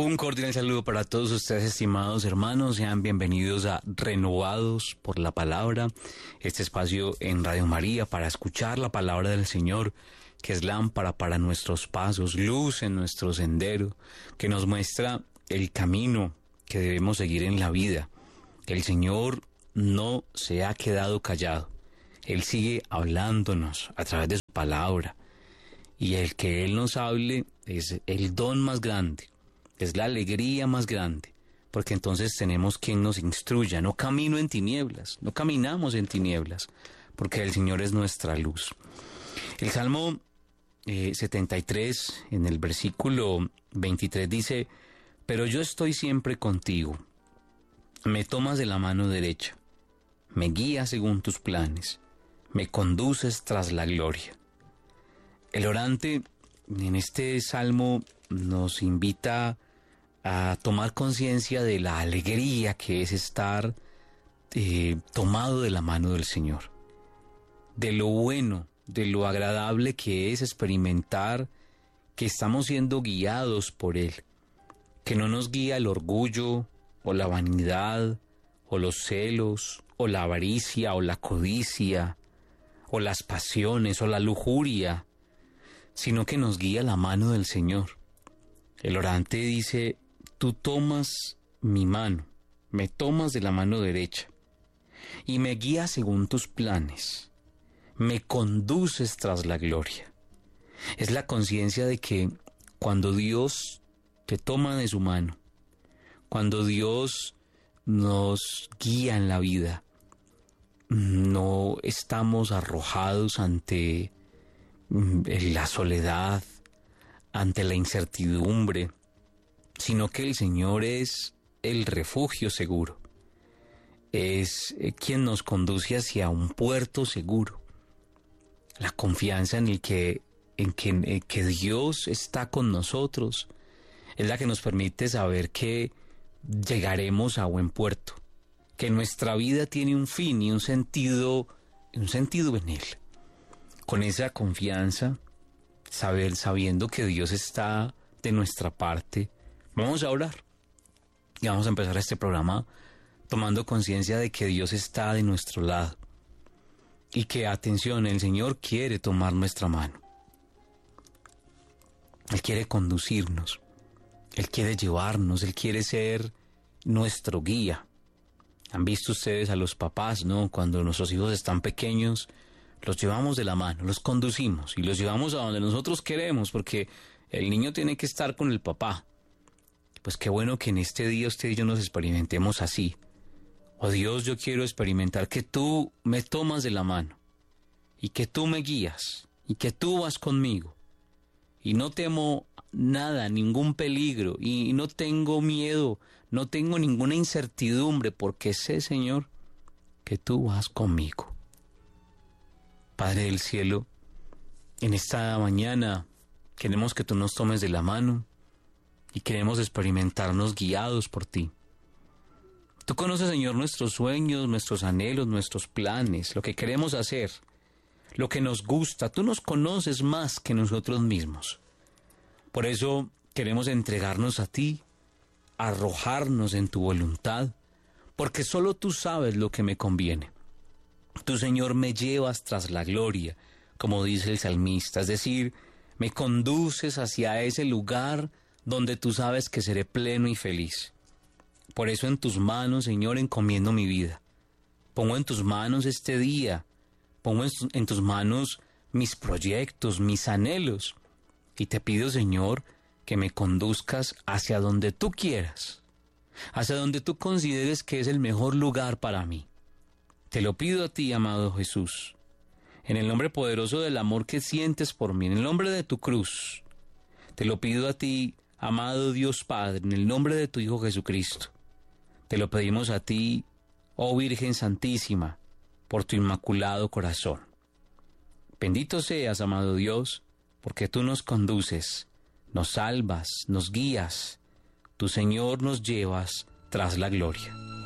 Un cordial saludo para todos ustedes, estimados hermanos. Sean bienvenidos a Renovados por la Palabra, este espacio en Radio María para escuchar la palabra del Señor, que es lámpara para nuestros pasos, luz en nuestro sendero, que nos muestra el camino que debemos seguir en la vida. El Señor no se ha quedado callado. Él sigue hablándonos a través de su palabra. Y el que Él nos hable es el don más grande. Es la alegría más grande, porque entonces tenemos quien nos instruya. No camino en tinieblas, no caminamos en tinieblas, porque el Señor es nuestra luz. El Salmo 73, en el versículo 23 dice: pero yo estoy siempre contigo, me tomas de la mano derecha, me guías según tus planes, me conduces tras la gloria. El orante en este salmo nos invita a tomar conciencia de la alegría que es estar tomado de la mano del Señor, de lo bueno, de lo agradable que es experimentar que estamos siendo guiados por Él, que no nos guía el orgullo o la vanidad o los celos o la avaricia o la codicia o las pasiones o la lujuria, sino que nos guía la mano del Señor. El orante dice: tú tomas mi mano, me tomas de la mano derecha y me guías según tus planes, me conduces tras la gloria. Es la conciencia de que cuando Dios te toma de su mano, cuando Dios nos guía en la vida, no estamos arrojados ante la soledad, ante la incertidumbre, sino que el Señor es el refugio seguro, es quien nos conduce hacia un puerto seguro. La confianza en que Dios está con nosotros es la que nos permite saber que llegaremos a buen puerto, que nuestra vida tiene un fin y un sentido en Él. Con esa confianza, sabiendo que Dios está de nuestra parte, vamos a orar y vamos a empezar este programa tomando conciencia de que Dios está de nuestro lado y que, atención, el Señor quiere tomar nuestra mano. Él quiere conducirnos, Él quiere llevarnos, Él quiere ser nuestro guía. Han visto ustedes a los papás, ¿no? Cuando nuestros hijos están pequeños, los llevamos de la mano, los conducimos y los llevamos a donde nosotros queremos, porque el niño tiene que estar con el papá. Pues qué bueno que en este día usted y yo nos experimentemos así. Oh Dios, yo quiero experimentar que tú me tomas de la mano y que tú me guías y que tú vas conmigo. Y no temo nada, ningún peligro, y no tengo miedo, no tengo ninguna incertidumbre, porque sé, Señor, que tú vas conmigo. Padre del cielo, en esta mañana queremos que tú nos tomes de la mano y queremos experimentarnos guiados por ti. Tú conoces, Señor, nuestros sueños, nuestros anhelos, nuestros planes, lo que queremos hacer, lo que nos gusta. Tú nos conoces más que nosotros mismos. Por eso queremos entregarnos a ti, arrojarnos en tu voluntad, porque solo tú sabes lo que me conviene. Tú, Señor, me llevas tras la gloria, como dice el salmista, es decir, me conduces hacia ese lugar donde tú sabes que seré pleno y feliz. Por eso en tus manos, Señor, encomiendo mi vida. Pongo en tus manos este día, pongo en tus manos mis proyectos, mis anhelos, y te pido, Señor, que me conduzcas hacia donde tú quieras, hacia donde tú consideres que es el mejor lugar para mí. Te lo pido a ti, amado Jesús, en el nombre poderoso del amor que sientes por mí, en el nombre de tu cruz. Te lo pido a ti, amado Dios Padre, en el nombre de tu Hijo Jesucristo. Te lo pedimos a ti, oh Virgen Santísima, por tu inmaculado corazón. Bendito seas, amado Dios, porque tú nos conduces, nos salvas, nos guías. Tu Señor nos llevas tras la gloria.